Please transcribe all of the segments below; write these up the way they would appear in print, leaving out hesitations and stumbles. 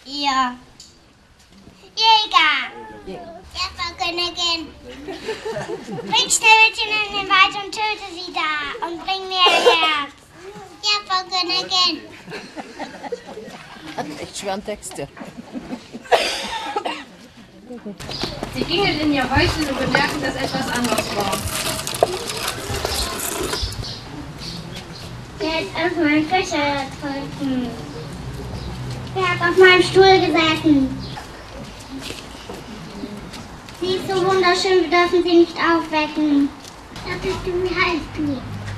Ja. Jäger. Ja, Frau Königin. Bring Schneewittchen in den Wald und töte sie da und bring mir ein Herz. Ja, Frau Königin. Echt schweren Texte. Sie gingen in ihr Häuschen und bemerkten, dass etwas anders war. Wer hat auf meinen Köcher getrunken? Wer hat auf meinem Stuhl gesessen? Sie ist so wunderschön, wir dürfen sie nicht aufwecken. Wie heißt du?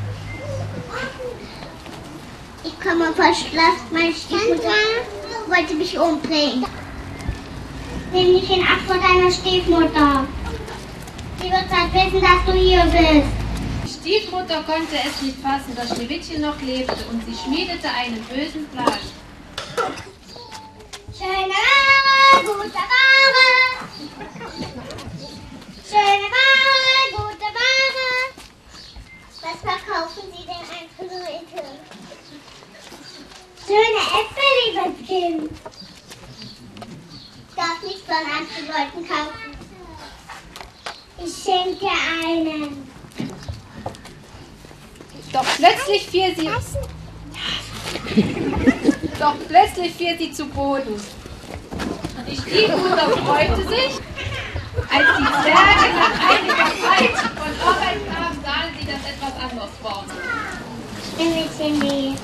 Ich komme vom Schloss, meine Stiefmutter wollte mich umbringen. Nimm dich in Acht vor deiner Stiefmutter. Sie wird halt wissen, dass du hier bist. Die Stiefmutter konnte es nicht fassen, dass Schneewittchen noch lebte, und sie schmiedete einen bösen Plan. Schöne Ware, gute Ware. Schöne Ware, gute Ware. Was verkaufen Sie denn an Leute? Schöne Äpfel, liebes Kind. Ich darf nicht von anderen Leuten kaufen. Ich schenke dir einen. Doch plötzlich fiel sie zu Boden. Die Stiefmutter freute sich, als die Zwerge nach einiger Zeit von Arbeit kamen, sahen sie, dass etwas anders war. Schneewittchen lieb.